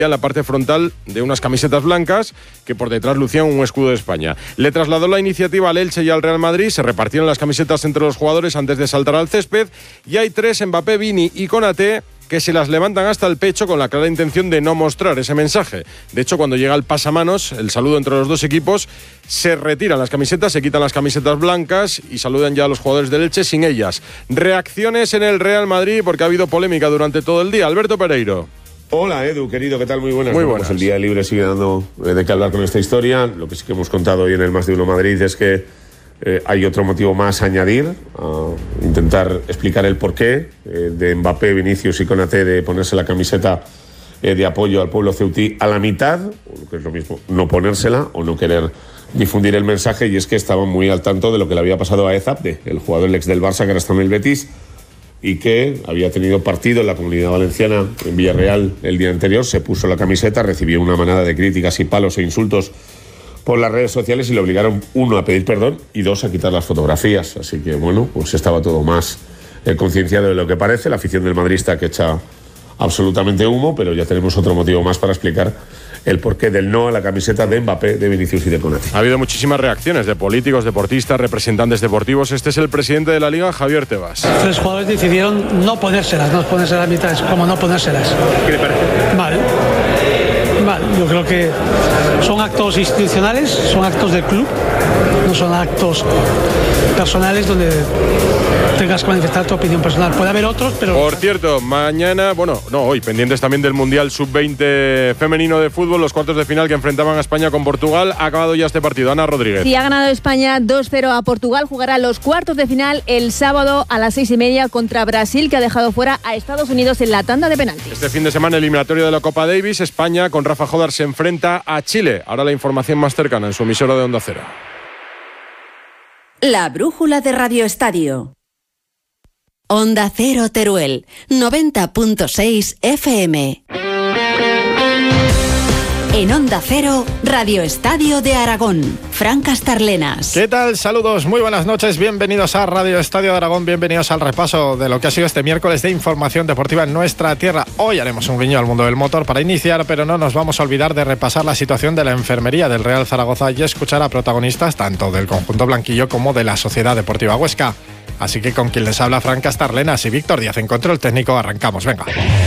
en la parte frontal de unas camisetas blancas que por detrás lucían un escudo de España. Le trasladó la iniciativa al Elche y al Real Madrid, se repartieron las camisetas entre los jugadores antes de saltar al césped y hay 3, Mbappé, Vini y Konaté, que se las levantan hasta el pecho con la clara intención de no mostrar ese mensaje. De hecho, cuando llega el pasamanos, el saludo entre los dos equipos, se retiran las camisetas, se quitan las camisetas blancas y saludan ya a los jugadores del Elche sin ellas. Reacciones en el Real Madrid porque ha habido polémica durante todo el día. Alberto Pereiro. Hola Edu, querido, ¿qué tal? Muy buenas. Muy buenas. Pues el día libre sigue dando de qué hablar con esta historia. Lo que sí que hemos contado hoy en el Más de Uno Madrid es que hay otro motivo más a añadir, a intentar explicar el porqué de Mbappé, Vinicius y Konaté de ponerse la camiseta de apoyo al pueblo ceutí a la mitad, o lo que es lo mismo, no ponérsela o no querer difundir el mensaje, y es que estaban muy al tanto de lo que le había pasado a Ezabde, el jugador ex del Barça que ahora está en el Betis, y que había tenido partido en la Comunidad Valenciana en Villarreal el día anterior, se puso la camiseta, recibió una manada de críticas y palos e insultos por las redes sociales y le obligaron, 1, a pedir perdón y 2, a quitar las fotografías. Así que bueno, pues estaba todo más concienciado de lo que parece. La afición del Madrid está que echa absolutamente humo, pero ya tenemos otro motivo más para explicar el porqué del no a la camiseta de Mbappé, de Vinicius y de Konaté. Ha habido muchísimas reacciones de políticos, deportistas, representantes deportivos. Este es el presidente de la Liga, Javier Tebas. 3 jugadores decidieron no ponérselas a la mitad, es como no ponérselas. ¿Qué le parece? Vale, yo creo que son actos institucionales, son actos del club, no son actos personales donde tengas que manifestar tu opinión personal. Puede haber otros, pero... Por cierto, mañana, hoy, pendientes también del Mundial Sub-20 femenino de fútbol, los cuartos de final que enfrentaban a España con Portugal. Ha acabado ya este partido. Ana Rodríguez. Sí, ha ganado España 2-0 a Portugal. Jugará los cuartos de final el sábado a las 6:30 contra Brasil, que ha dejado fuera a Estados Unidos en la tanda de penaltis. Este fin de semana, eliminatorio de la Copa Davis, España con Rafa Jodar se enfrenta a Chile. Ahora la información más cercana en su emisora de Onda Cero. La brújula de Radio Estadio. Onda Cero Teruel, 90.6 FM. En Onda Cero, Radio Estadio de Aragón. Fran Castarlenas. ¿Qué tal? Saludos, muy buenas noches. Bienvenidos a Radio Estadio de Aragón. Bienvenidos al repaso de lo que ha sido este miércoles de información deportiva en nuestra tierra. Hoy haremos un guiño al mundo del motor para iniciar, pero no nos vamos a olvidar de repasar la situación de la enfermería del Real Zaragoza y escuchar a protagonistas tanto del conjunto blanquillo como de la Sociedad Deportiva Huesca. Así que con quien les habla, Fran Castarlenas y Víctor Díaz en control técnico, arrancamos. Venga.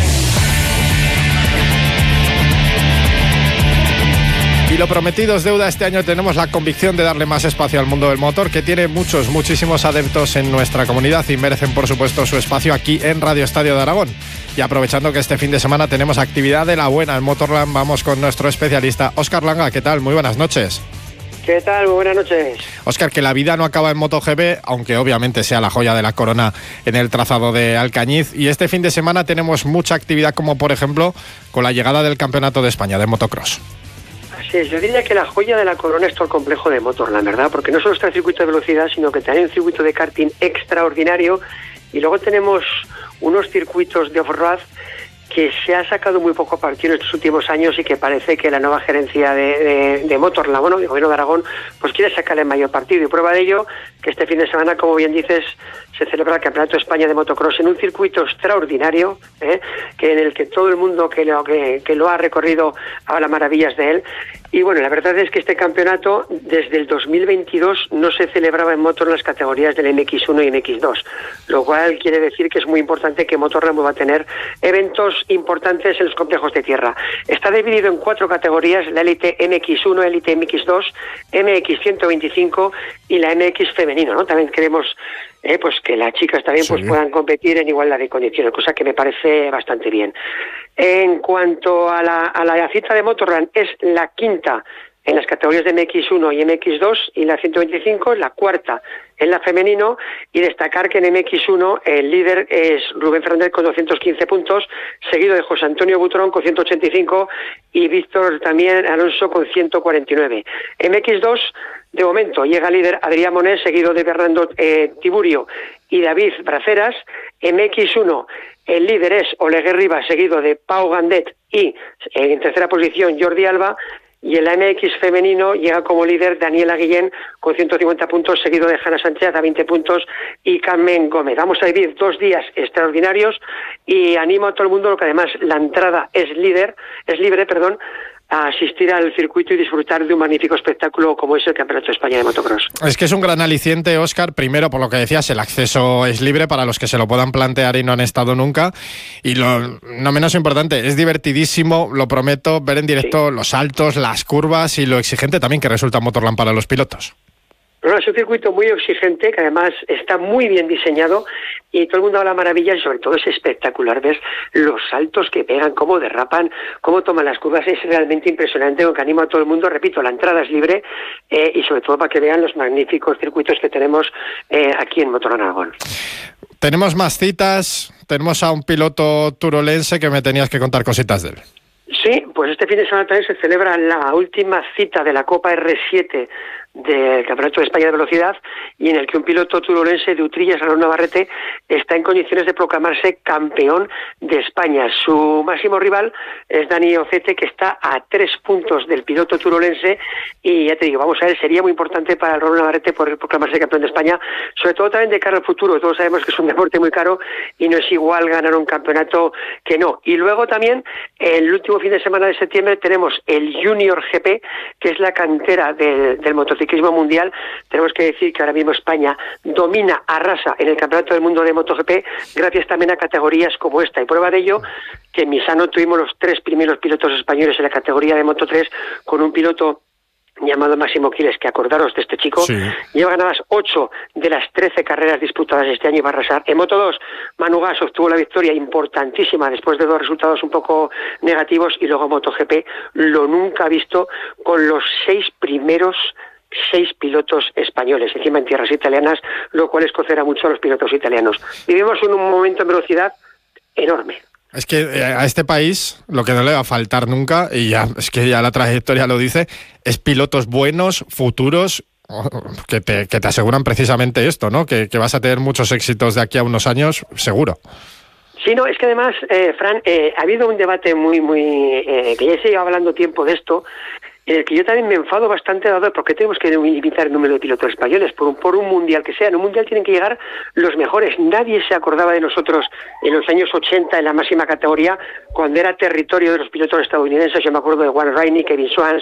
Y lo prometido es deuda. Este año tenemos la convicción de darle más espacio al mundo del motor, que tiene muchísimos adeptos en nuestra comunidad y merecen, por supuesto, su espacio aquí en Radio Estadio de Aragón. Y aprovechando que este fin de semana tenemos actividad de la buena en Motorland, vamos con nuestro especialista, Óscar Langa. ¿Qué tal? Muy buenas noches. ¿Qué tal? Muy buenas noches. Óscar, que la vida no acaba en MotoGP, aunque obviamente sea la joya de la corona en el trazado de Alcañiz. Y este fin de semana tenemos mucha actividad, como por ejemplo con la llegada del Campeonato de España de motocross. Así es, yo diría que la joya de la corona es todo el complejo de Motorland, ¿verdad? Porque no solo está el circuito de velocidad, sino que también un circuito de karting extraordinario. Y luego tenemos unos circuitos de off-road que se ha sacado muy poco partido en estos últimos años y que parece que la nueva gerencia de Motorland, bueno, del Gobierno de Aragón, pues quiere sacarle el mayor partido. Y prueba de ello, que este fin de semana, como bien dices, se celebra el Campeonato de España de Motocross en un circuito extraordinario, que en el que todo el mundo que lo ha recorrido habla maravillas de él. Y bueno, la verdad es que este campeonato, desde el 2022, no se celebraba en motor en las categorías del MX1 y MX2, lo cual quiere decir que es muy importante que Motorland va a tener eventos importantes en los complejos de tierra. Está dividido en 4 categorías: la Elite MX1, Elite MX2, MX125 y la MX femenino, ¿no? También queremos pues que las chicas también pues puedan competir en igualdad de condiciones, cosa que me parece bastante bien. En cuanto a la cita de Motorland, es la quinta en las categorías de MX1 y MX2, y la 125 es la cuarta en la femenino, y destacar que en MX1 el líder es Rubén Fernández con 215 puntos, seguido de José Antonio Butrón con 185 y Víctor también Alonso con 149. MX2, de momento, llega líder Adrián Monés, seguido de Fernando Tiburio y David Braceras. MX1, el líder es Oleguer Rivas, seguido de Pau Gandet y en tercera posición Jordi Alba. Y en la MX femenino llega como líder Daniela Guillén con 150 puntos, seguido de Hanna Sánchez a 20 puntos y Carmen Gómez. Vamos a vivir 2 días extraordinarios y animo a todo el mundo, que además la entrada es libre, a asistir al circuito y disfrutar de un magnífico espectáculo como es el Campeonato de España de Motocross. Es que es un gran aliciente, Óscar. Primero, por lo que decías, el acceso es libre para los que se lo puedan plantear y no han estado nunca. Y lo no menos importante, es divertidísimo, lo prometo, ver en directo los saltos, las curvas y lo exigente también que resulta Motorland para los pilotos. No, es un circuito muy exigente, que además está muy bien diseñado y todo el mundo habla maravillas y sobre todo es espectacular. Ves los saltos que pegan, cómo derrapan, cómo toman las curvas, es realmente impresionante, lo que animo a todo el mundo. Repito, la entrada es libre y sobre todo para que vean los magníficos circuitos que tenemos aquí en Motorland Aragón. Tenemos más citas, tenemos a un piloto turolense que me tenías que contar cositas de él. Sí, pues este fin de semana también se celebra la última cita de la Copa R7 del Campeonato de España de Velocidad y en el que un piloto turolense de Utrillas, Raúl Navarrete, está en condiciones de proclamarse campeón de España. Su máximo rival es Dani Ocete, que está a 3 puntos del piloto turolense y ya te digo, vamos a ver, sería muy importante para Raúl Navarrete poder proclamarse campeón de España, sobre todo también de cara al futuro. Todos sabemos que es un deporte muy caro y no es igual ganar un campeonato que no. Y luego también, el último fin de semana de septiembre, tenemos el Junior GP, que es la cantera del motociclismo mundial. Tenemos que decir que ahora mismo España domina, arrasa en el Campeonato del Mundo de MotoGP, gracias también a categorías como esta. Y prueba de ello, que en Misano tuvimos los 3 primeros pilotos españoles en la categoría de Moto3, con un piloto llamado Máximo Quiles, que acordaros de este chico, sí. Lleva ganadas 8 de las 13 carreras disputadas este año y va a arrasar. En Moto2, Manu Gas obtuvo la victoria importantísima después de 2 resultados un poco negativos y luego MotoGP lo nunca visto con los 6 primeros 6 pilotos españoles, encima en tierras italianas, lo cual escocerá mucho a los pilotos italianos. Vivimos en un momento en velocidad enorme. Es que a este país lo que no le va a faltar nunca, y ya es que ya la trayectoria lo dice, es pilotos buenos, futuros, que te aseguran precisamente esto, ¿no? Que vas a tener muchos éxitos de aquí a unos años, seguro. Sí, no, es que además, Fran, ha habido un debate muy que ya se lleva hablando tiempo de esto, en el que yo también me enfado bastante, dado porque tenemos que limitar el número de pilotos españoles por un mundial que sea. En un mundial tienen que llegar los mejores. Nadie se acordaba de nosotros en los años 80 en la máxima categoría, cuando era territorio de los pilotos estadounidenses. Yo me acuerdo de Warren Rainey, Kevin Swans,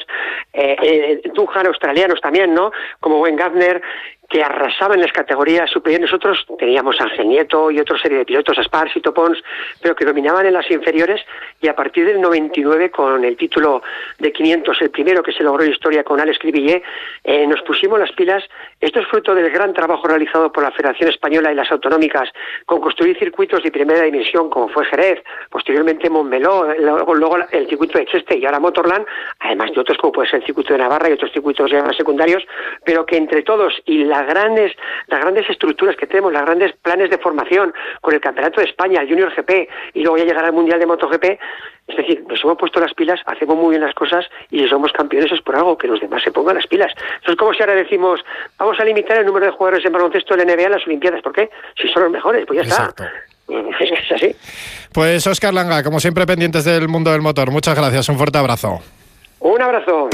Dunhan, australianos también, ¿no? Como Wayne Gardner, que arrasaban en las categorías superiores. Nosotros teníamos a Ángel Nieto y otra serie de pilotos, Esparcito, Pons, pero que dominaban en las inferiores, y a partir del 99, con el título de 500, el primero que se logró en historia con Alex Cribillé, nos pusimos las pilas. Esto es fruto del gran trabajo realizado por la Federación Española y las autonómicas con construir circuitos de primera dimensión, como fue Jerez, posteriormente Montmeló, luego el circuito de Cheste y ahora Motorland, además de otros como puede ser el circuito de Navarra y otros circuitos ya más secundarios, pero que entre todos y las grandes estructuras que tenemos, los grandes planes de formación con el Campeonato de España, el Junior GP y luego ya llegará al Mundial de MotoGP, es decir, nos hemos puesto las pilas, hacemos muy bien las cosas y si somos campeones es por algo, que los demás se pongan las pilas. Entonces, como si ahora decimos, vamos a limitar el número de jugadores en baloncesto de la NBA en las Olimpiadas, ¿por qué? Si son los mejores, pues ya Exacto. Está. Es así. Pues Óscar Langa, como siempre pendientes del mundo del motor, muchas gracias, un fuerte abrazo. Un abrazo.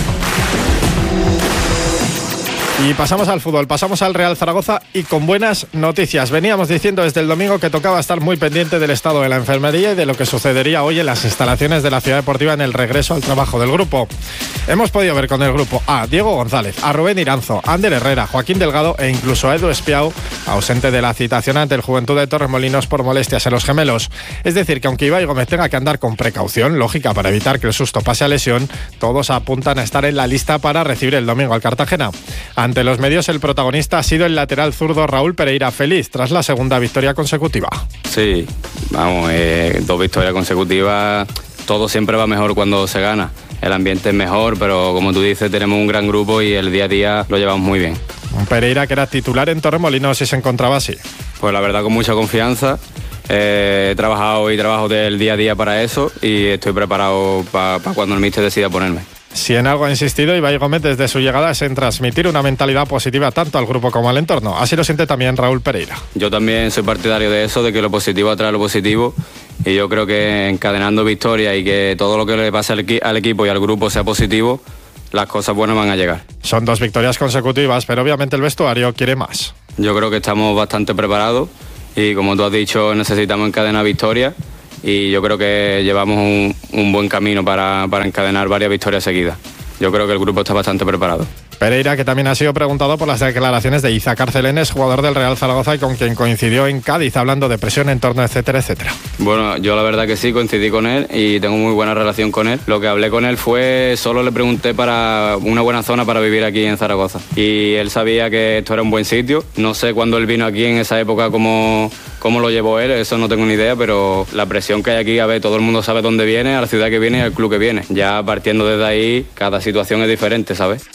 Y pasamos al fútbol, pasamos al Real Zaragoza y con buenas noticias. Veníamos diciendo desde el domingo que tocaba estar muy pendiente del estado de la enfermería y de lo que sucedería hoy en las instalaciones de la Ciudad Deportiva en el regreso al trabajo del grupo. Hemos podido ver con el grupo a Diego González, a Rubén Iranzo, a Ander Herrera, Joaquín Delgado e incluso a Edu Espiau, ausente de la citación ante el Juventud de Torremolinos por molestias en los gemelos. Es decir, que aunque Ibai Gómez tenga que andar con precaución, lógica para evitar que el susto pase a lesión, todos apuntan a estar en la lista para recibir el domingo al Cartagena. Ante los medios, el protagonista ha sido el lateral zurdo Raúl Pereira, feliz tras la segunda victoria consecutiva. Sí, vamos, 2 victorias consecutivas, todo siempre va mejor cuando se gana. El ambiente es mejor, pero como tú dices, tenemos un gran grupo y el día a día lo llevamos muy bien. Un Pereira que era titular en Torremolinos y se encontraba así. Pues la verdad, con mucha confianza. He trabajado y trabajo del día a día para eso y estoy preparado para cuando el míster decida ponerme. Si en algo ha insistido Ibai Gómez desde su llegada es en transmitir una mentalidad positiva tanto al grupo como al entorno. Así lo siente también Raúl Pereira. Yo también soy partidario de eso, de que lo positivo atrae lo positivo Y yo creo que encadenando victorias y que todo lo que le pase al equipo y al grupo sea positivo, las cosas buenas van a llegar. Son 2 victorias consecutivas, pero obviamente el vestuario quiere más. Yo creo que estamos bastante preparados y, como tú has dicho, necesitamos encadenar victorias y yo creo que llevamos un buen camino para encadenar varias victorias seguidas. Yo creo que el grupo está bastante preparado. Pereira, que también ha sido preguntado por las declaraciones de Iza Carcelenes, jugador del Real Zaragoza y con quien coincidió en Cádiz, hablando de presión, entorno, etcétera, etcétera. Bueno, yo la verdad que sí, coincidí con él y tengo muy buena relación con él. Lo que hablé con él fue, solo le pregunté para una buena zona para vivir aquí en Zaragoza. Y él sabía que esto era un buen sitio. No sé cuándo él vino aquí en esa época, cómo lo llevó él, eso no tengo ni idea, pero la presión que hay aquí, a ver, todo el mundo sabe dónde viene, a la ciudad que viene y al club que viene. Ya partiendo desde ahí, cada situación es diferente, ¿sabes?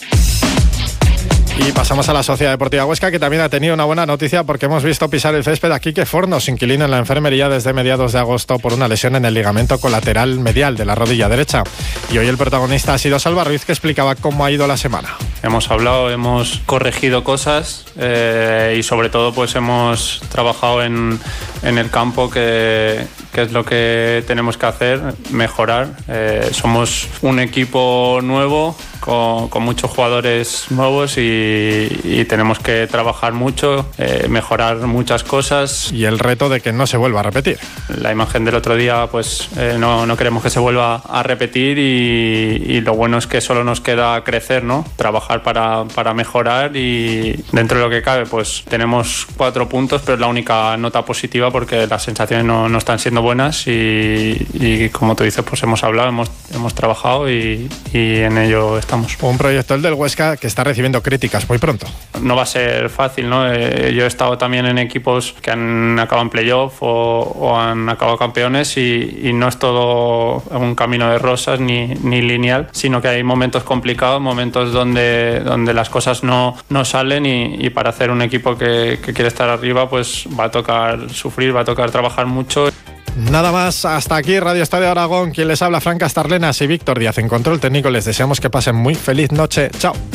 Y pasamos a la Sociedad Deportiva Huesca, que también ha tenido una buena noticia porque hemos visto pisar el césped a Quique Fornos, inquilino en la enfermería desde mediados de agosto por una lesión en el ligamento colateral medial de la rodilla derecha. Y hoy el protagonista ha sido Salva Ruiz, que explicaba cómo ha ido la semana. Hemos hablado, hemos corregido cosas y sobre todo pues hemos trabajado en el campo, que es lo que tenemos que hacer, mejorar. Somos un equipo nuevo, con muchos jugadores nuevos y tenemos que trabajar mucho, mejorar muchas cosas. Y el reto de que no se vuelva a repetir. La imagen del otro día pues no queremos que se vuelva a repetir y lo bueno es que solo nos queda crecer, ¿no? Trabajar para mejorar y dentro de lo que cabe pues tenemos 4 puntos, pero es la única nota positiva porque las sensaciones no están siendo buenas y como tú dices pues hemos hablado, hemos trabajado y en ello estamos. Un proyecto, el del Huesca, que está recibiendo críticas muy pronto. No va a ser fácil, ¿no? Yo he estado también en equipos que han acabado en playoff o han acabado campeones y no es todo un camino de rosas ni lineal, sino que hay momentos complicados, momentos donde las cosas no salen y para hacer un equipo que quiere estar arriba pues va a tocar sufrir, va a tocar trabajar mucho. Nada más, hasta aquí Radio Estadio Aragón. Quien les habla, Fran Castarlenas y Víctor Díaz en control técnico. Les deseamos que pasen muy feliz noche. Chao.